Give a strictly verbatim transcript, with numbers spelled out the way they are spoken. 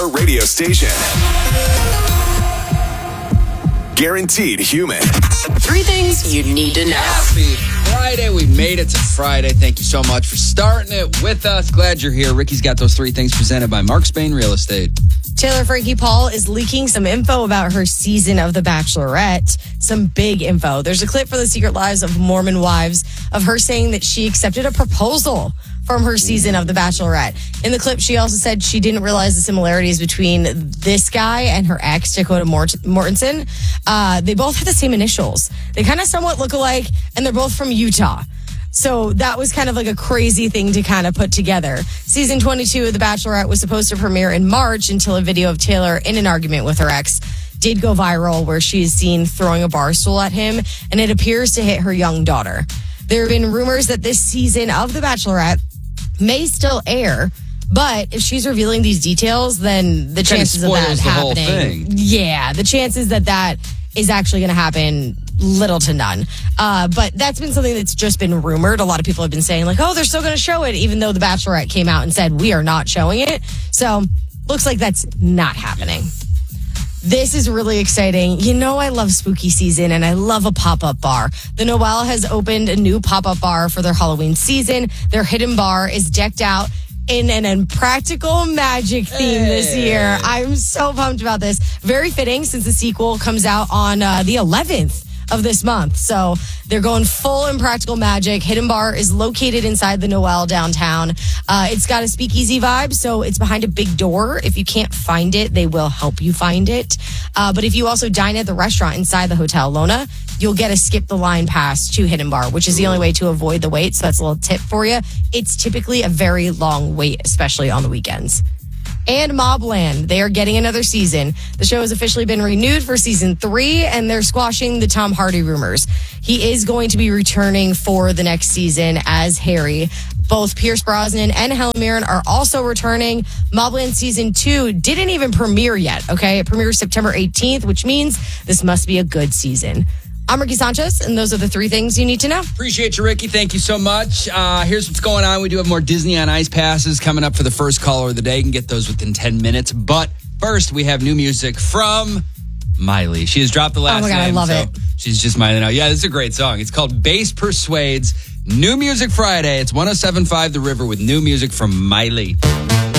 Radio station. Guaranteed human. Three things you need to know. Happy Friday. We made it to Friday. Thank you so much for starting it with us. Glad you're here. Ricky's got those three things presented by Mark Spain Real Estate. Taylor Frankie Paul is leaking some info about her season of The Bachelorette. Some big info. There's a clip for the Secret Lives of Mormon Wives of her saying that she accepted a proposal from her season of The Bachelorette. In the clip, she also said she didn't realize the similarities between this guy and her ex, Dakota Mort- Mortensen. Uh, they both have the same initials. They kind of somewhat look alike, and they're both from Utah. So that was kind of like a crazy thing to kind of put together. Season twenty-two of The Bachelorette was supposed to premiere in March until a video of Taylor in an argument with her ex did go viral, where she is seen throwing a bar stool at him, and it appears to hit her young daughter. There have been rumors that this season of The Bachelorette may still air, but if she's revealing these details, then the chances of that the whole happening, thing. yeah, the chances that that is actually going to happen, little to none. Uh, but that's been something that's just been rumored. A lot of people have been saying like, oh, they're still going to show it, even though The Bachelorette came out and said we are not showing it. So looks like that's not happening. This is really exciting. You know, I love spooky season and I love a pop-up bar. The Noel has opened a new pop-up bar for their Halloween season. Their hidden bar is decked out in an Impractical Magic theme this year. I'm so pumped about this. Very fitting since the sequel comes out on uh, the eleventh of this month. So they're going full Impractical Magic. Hidden Bar is located inside the Noel downtown. Uh, it's got a speakeasy vibe, so it's behind a big door. If you can't find it, they will help you find it. Uh, but if you also dine at the restaurant inside the Hotel Lona, you'll get a skip the line pass to Hidden Bar, which is the only way to avoid the wait. So that's a little tip for you. It's typically a very long wait, especially on the weekends. And Mobland, they are getting another season. The show has officially been renewed for season three, and they're squashing the Tom Hardy rumors. He is going to be returning for the next season as Harry. Both Pierce Brosnan and Helen Mirren are also returning. Mobland season two didn't even premiere yet, okay? It premieres September eighteenth, which means this must be a good season. I'm Ricky Sanchez, and those are the three things you need to know. Appreciate you, Ricky. Thank you so much. Uh, here's what's going on. We do have more Disney on Ice passes coming up for the first caller of the day. You can get those within ten minutes. But first, we have new music from Miley. She has dropped the last Oh my God, name. I love so it. She's just Miley now. Yeah, this is a great song. It's called Bass Persuades. New Music Friday. It's one oh seven point five The River with new music from Miley.